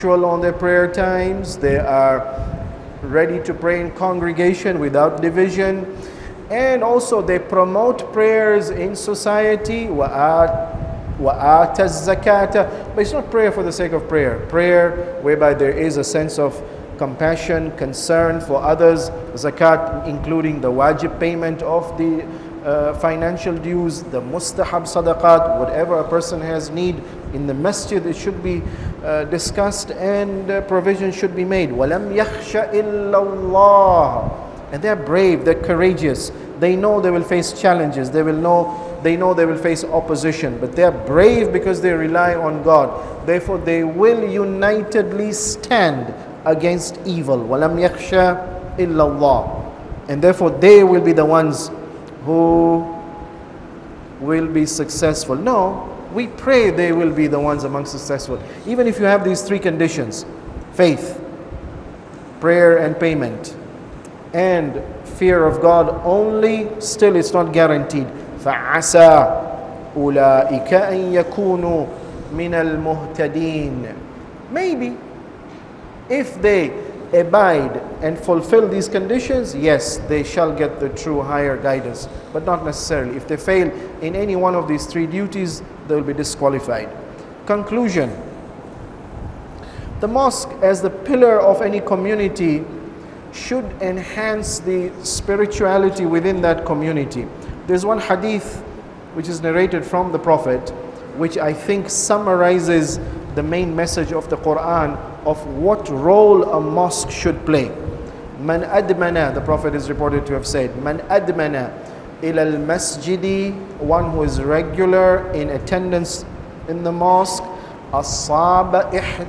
on their prayer times. They are ready to pray in congregation without division. And also they promote prayers in society. وَآتَ الزَّكَاةَ. But it's not prayer for the sake of prayer. Prayer whereby there is a sense of compassion, concern for others. Zakat including the wajib payment of the financial dues, the mustahab sadaqat, whatever a person has need in the masjid, it should be discussed and provision should be made. وَلَمْ يَخْشَ إِلَّا اللَّهِ. And they're brave, they're courageous. They know they will face challenges. They know they will face opposition. But they're brave because they rely on God. Therefore, they will unitedly stand against evil. وَلَمْ يَخْشَ إِلَّا اللَّهِ. And therefore, they will be the ones who will be successful. No, we pray they will be the ones among successful. Even if you have these three conditions: faith, prayer and payment, and fear of God only, still it's not guaranteed. فَعَسَى أُولَٰئِكَ أَن يَكُونُوا مِنَ الْمُهْتَدِينَ. Maybe if they abide and fulfill these conditions, yes, they shall get the true higher guidance, but not necessarily. If they fail in any one of these three duties, they will be disqualified. Conclusion: the mosque, as the pillar of any community, should enhance the spirituality within that community. There's one hadith which is narrated from the Prophet, which I think summarizes the main message of the Quran of what role a mosque should play. Man admana, the Prophet is reported to have said, Man admana ila al-masjidi, one who is regular in attendance in the mosque, asaba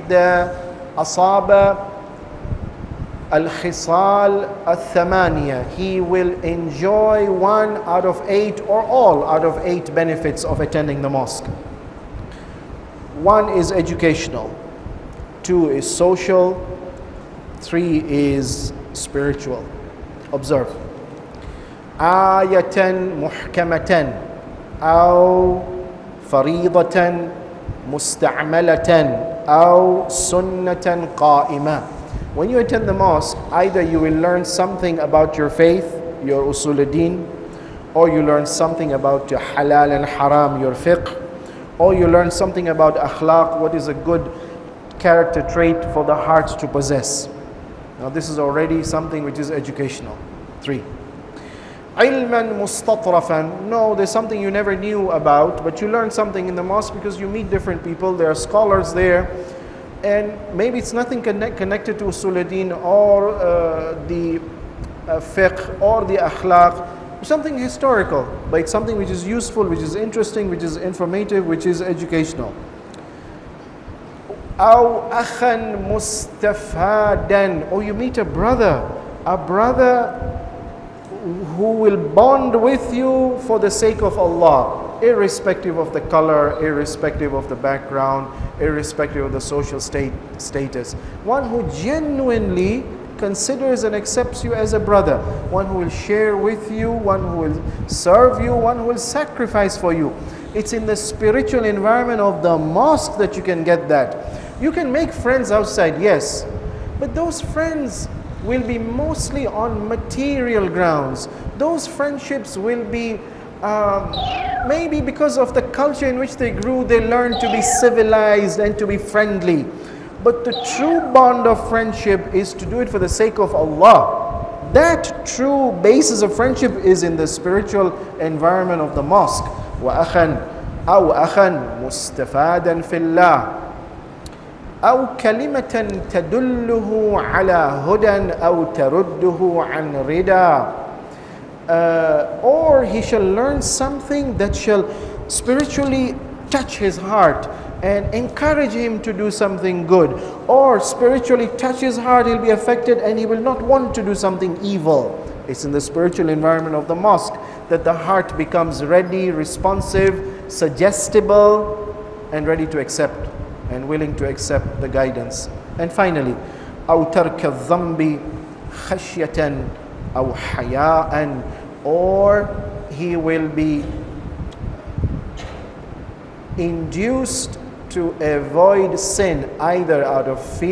al-khisal al-thamaniya, he will enjoy 1 out of 8 or all out of 8 benefits of attending the mosque. 1 is educational, 2 is social, 3 is spiritual. Observe. Ayatan muhkamatan aw faridatan musta'malatan aw sunnatan qa'ima. When you attend the mosque, either you will learn something about your faith, your usuluddin, or you learn something about your halal and haram, your fiqh, or you learn something about akhlaq, what is a good character trait for the heart to possess. Now this is already something which is educational. 3. Ilman mustatrafan. No, there's something you never knew about, but you learn something in the mosque because you meet different people, there are scholars there, and maybe it's nothing connected to usuluddin or the fiqh or the akhlaq, something historical, but it's something which is useful, which is interesting, which is informative, which is educational. Aw akhan mustafadan, or you meet a brother who will bond with you for the sake of Allah, irrespective of the color, irrespective of the background, irrespective of the social status. One who genuinely considers and accepts you as a brother, one who will share with you, one who will serve you, one who will sacrifice for you. It's in the spiritual environment of the mosque that you can get that. You can make friends outside, yes, but those friends will be mostly on material grounds. Those friendships will be maybe because of the culture in which they grew, they learned to be civilized and to be friendly. But the true bond of friendship is to do it for the sake of Allah. That true basis of friendship is in the spiritual environment of the mosque. وَأَخًا أَوْ أَخًا مُسْتَفَادًا فِي اللَّهِ أَوْ كَلِمَةً تَدُلُّهُ عَلَى هُدًى أَوْ تَرُدُّهُ عَنْ رِدًى. Or he shall learn something that shall spiritually touch his heart and encourage him to do something good, or spiritually touch his heart, he'll be affected and he will not want to do something evil. It's in the spiritual environment of the mosque that the heart becomes ready, responsive, suggestible, and ready to accept and willing to accept the guidance. And finally, أو ترك الذنب خشية أو حياء, or he will be induced to avoid sin either out of fear